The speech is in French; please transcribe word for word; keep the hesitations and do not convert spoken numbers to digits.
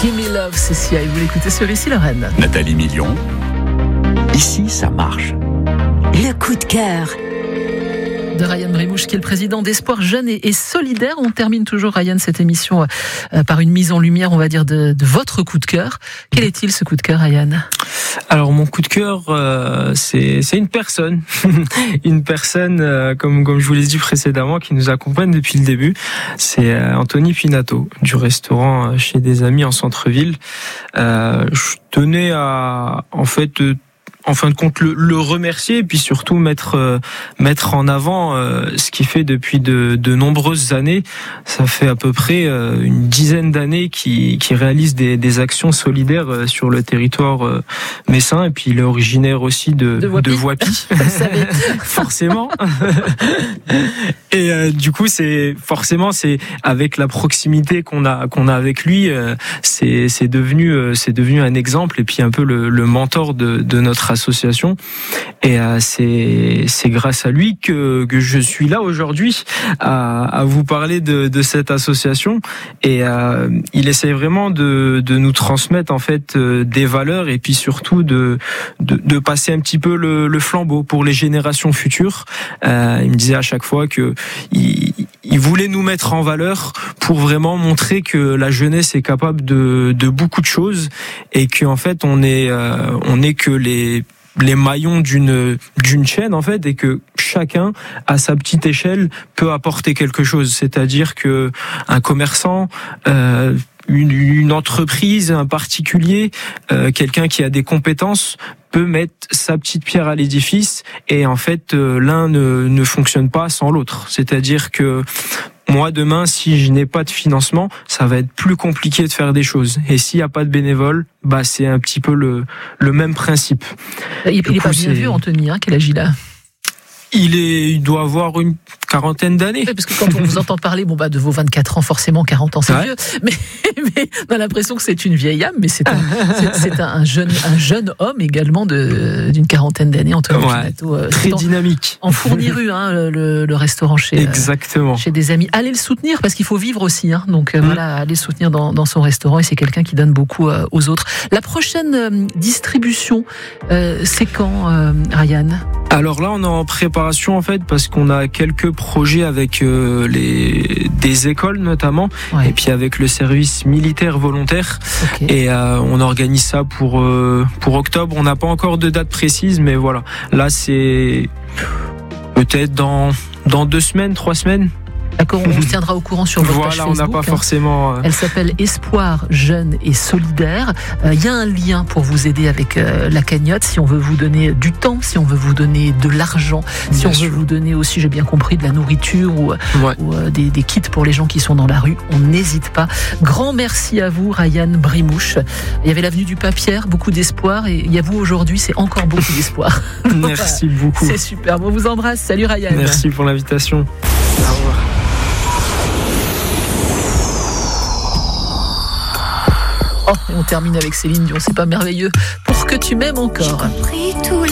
Gimme Love, c'est Sia, et vous l'écoutez sur Ici Lorraine. Nathalie Million, ici ça marche. Le coup de cœur de Ryan Brimouche, qui est le président d'Espoir Jeune et, et Solidaire. On termine toujours, Ryan, cette émission euh, par une mise en lumière, on va dire, de, de votre coup de cœur. Quel est-il, ce coup de cœur, Ryan ? Alors, mon coup de cœur, euh, c'est, c'est une personne. une personne, euh, comme, comme je vous l'ai dit précédemment, qui nous accompagne depuis le début. C'est euh, Anthony Pinato, du restaurant Chez des Amis en centre-ville. Euh, je tenais à, en fait... Euh, en fin de compte, le, le remercier et puis surtout mettre euh, mettre en avant euh, ce qu'il fait depuis de, de nombreuses années. Ça fait à peu près euh, une dizaine d'années qu'il, qu'il réalise des, des actions solidaires euh, sur le territoire euh, messin. Et puis il est originaire aussi de de Voipy, de Voipy. forcément. Et euh, du coup, c'est forcément c'est avec la proximité qu'on a qu'on a avec lui, euh, c'est c'est devenu euh, c'est devenu un exemple et puis un peu le, le mentor de de notre association, et euh, c'est c'est grâce à lui que que je suis là aujourd'hui à à vous parler de de cette association, et euh, il essaie vraiment de de nous transmettre en fait euh, des valeurs et puis surtout de de de passer un petit peu le le flambeau pour les générations futures. Euh, il me disait à chaque fois que il il voulait nous mettre en valeur pour vraiment montrer que la jeunesse est capable de de beaucoup de choses, et qu'en fait on est euh, on est que les les maillons d'une d'une chaîne en fait, et que chacun à sa petite échelle peut apporter quelque chose. C'est-à-dire que un commerçant, euh, une, une entreprise, un particulier, euh, quelqu'un qui a des compétences peut mettre sa petite pierre à l'édifice, et en fait euh, l'un ne ne fonctionne pas sans l'autre. C'est-à-dire que moi, demain, si je n'ai pas de financement, ça va être plus compliqué de faire des choses. Et s'il n'y a pas de bénévoles, bah, c'est un petit peu le, le même principe. Il n'est pas bien vieux, Anthony, hein, quel âge il a ? Il est, il doit avoir une quarantaine d'années. Oui, parce que quand on vous entend parler, bon bah de vos vingt-quatre ans, forcément quarante ans c'est ouais. vieux, mais, mais on a l'impression que c'est une vieille âme, mais c'est un, c'est, c'est un jeune, un jeune homme également de d'une quarantaine d'années, Anthony ouais, Pinato. Euh, très dynamique. En Fourni-Rue, hein, le, le restaurant chez exactement euh, chez des amis. Allez le soutenir parce qu'il faut vivre aussi, hein, donc euh, mmh. voilà, allez le soutenir dans, dans son restaurant, et c'est quelqu'un qui donne beaucoup euh, aux autres. La prochaine euh, distribution, euh, c'est quand, euh, Ryan ? Alors là, on est en préparation en fait, parce qu'on a quelques projets avec euh, les des écoles notamment, ouais. et puis avec le service militaire volontaire. Okay. Et euh, on organise ça pour euh, pour octobre. On n'a pas encore de date précise, mais voilà. Là, c'est peut-être dans dans deux semaines, trois semaines. D'accord, on vous tiendra au courant sur votre voilà, page Facebook. Voilà, on n'a pas forcément... Euh... Elle s'appelle Espoir Jeune et Solidaire. Il euh, y a un lien pour vous aider avec euh, la cagnotte, si on veut vous donner du temps, si on veut vous donner de l'argent, si bien on sûr. veut vous donner aussi, j'ai bien compris, de la nourriture ou, ouais. ou euh, des, des kits pour les gens qui sont dans la rue. On n'hésite pas. Grand merci à vous, Ryan Brimouche. Il y avait l'avenue du Papierre, beaucoup d'espoir, et il y a vous aujourd'hui, c'est encore beaucoup d'espoir. Merci beaucoup. C'est super. On vous embrasse. Salut, Ryan. Merci pour l'invitation. Au revoir. Oh, et on termine avec Céline Dion, c'est pas merveilleux. Pour que tu m'aimes encore.